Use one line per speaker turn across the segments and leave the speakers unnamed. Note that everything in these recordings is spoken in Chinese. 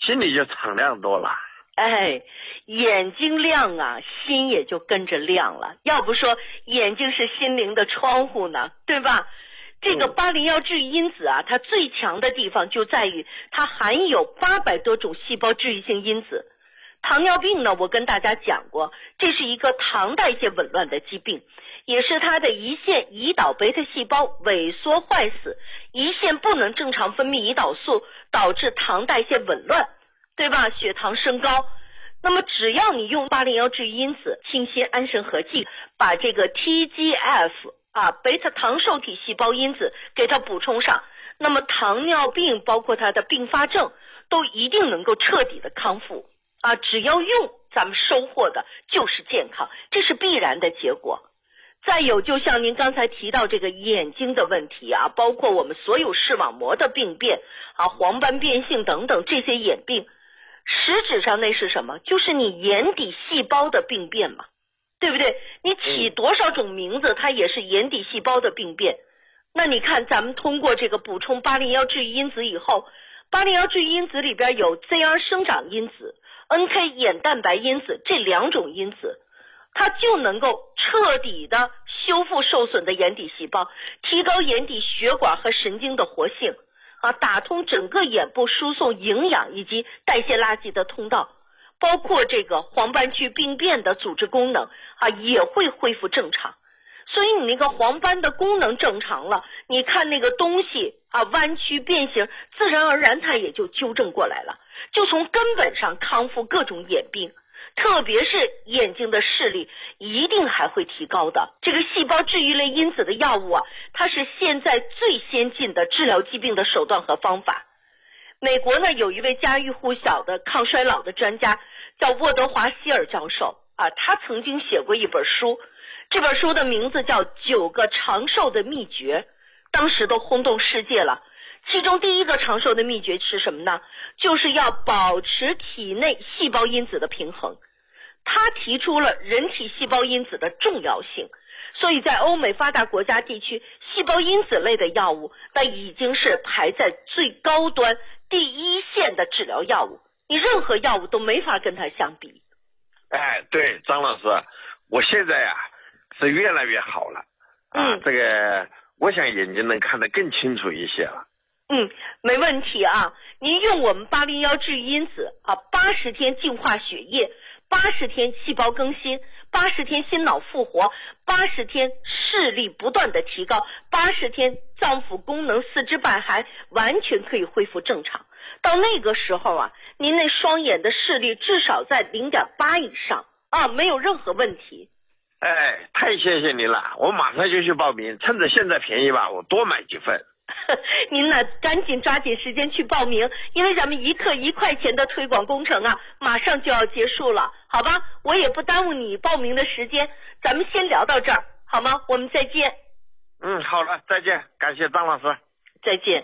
心里就敞亮多了。
哎，眼睛亮啊，心也就跟着亮了。要不说眼睛是心灵的窗户呢，对吧？这个801治愈因子啊，它最强的地方就在于它含有800多种细胞治愈性因子。糖尿病呢，我跟大家讲过，这是一个糖代谢紊乱的疾病，也是它的胰腺胰岛贝塔细胞萎缩坏死，胰腺不能正常分泌胰岛素，导致糖代谢紊乱，对吧？血糖升高。那么只要你用801治愈因子清心安神合剂，把这个 TGF 贝塔糖受体细胞因子给它补充上，那么糖尿病包括它的并发症都一定能够彻底的康复只要用，咱们收获的就是健康，这是必然的结果。再有，就像您刚才提到这个眼睛的问题包括我们所有视网膜的病变黄斑变性等等这些眼病，实质上那是什么？就是你眼底细胞的病变嘛，对不对？你起多少种名字，它也是眼底细胞的病变。那你看咱们通过这个补充801治愈因子以后，801治愈因子里边有 ZR 生长因子、NK 眼蛋白因子这2种因子，它就能够彻底的修复受损的眼底细胞，提高眼底血管和神经的活性打通整个眼部输送营养以及代谢垃圾的通道，包括这个黄斑区病变的组织功能也会恢复正常。所以你那个黄斑的功能正常了，你看那个东西弯曲变形，自然而然它也就纠正过来了，就从根本上康复各种眼病，特别是眼睛的视力一定还会提高的。这个细胞治愈类因子的药物它是现在最先进的治疗疾病的手段和方法。美国呢有一位家喻户晓的抗衰老的专家叫沃德华希尔教授他曾经写过一本书，这本书的名字叫《9个长寿的秘诀》，当时都轰动世界了。其中第一个长寿的秘诀是什么呢？就是要保持体内细胞因子的平衡。他提出了人体细胞因子的重要性，所以在欧美发达国家地区，细胞因子类的药物那已经是排在最高端第一线的治疗药物，你任何药物都没法跟它相比。
对，张老师，我现在是越来越好了这个我想眼睛能看得更清楚一些了。
没问题您用我们801治愈因子80天净化血液，80天细胞更新，80天心脑复活，80天视力不断的提高，80天脏腑功能四肢百骸完全可以恢复正常。到那个时候您那双眼的视力至少在 0.8 以上没有任何问题。
太谢谢您了，我马上就去报名，趁着现在便宜吧，我多买几份。
您呢赶紧抓紧时间去报名，因为咱们1克1块钱的推广工程马上就要结束了，好吧？我也不耽误你报名的时间，咱们先聊到这儿好吗？我们再见。
好了，再见，感谢张老师。
再见。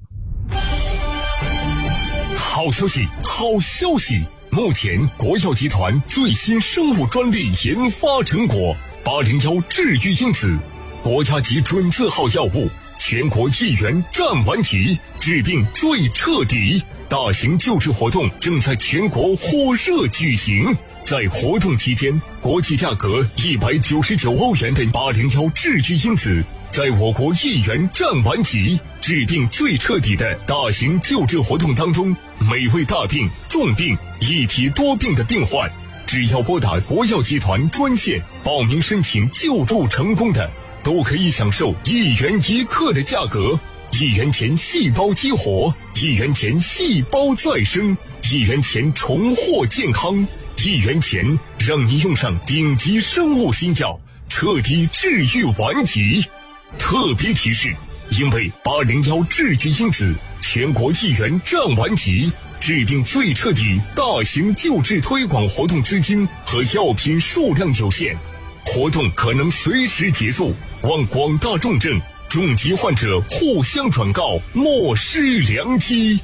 好消息，好消息！目前国药集团最新生物专利研发成果801治愈因子，国家级准字号药物，全国1元占完齐，治病最彻底。大型救治活动正在全国火热举行，在活动期间，国际价格199欧元的801治愈因子，在我国1元占完齐，治病最彻底的大型救治活动当中，每位大病、重病、一体多病的病患，只要拨打国药集团专线报名申请救助成功的，都可以享受1元1克的价格，1元钱细胞激活，1元钱细胞再生，1元钱重获健康，1元钱让你用上顶级生物新药，彻底治愈顽疾。特别提示，因为801治愈因子全国1元占完齐，治病最彻底大型救治推广活动资金和药品数量有限，活动可能随时结束，望广大重症、重疾患者互相转告，莫失良机。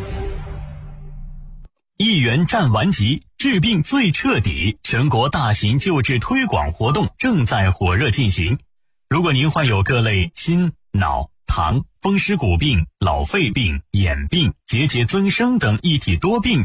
1元占完齐，治病最彻底，全国大型救治推广活动正在火热进行。如果您患有各类心、脑、糖、风湿骨病、老肺病、眼病、结节增生等一体多病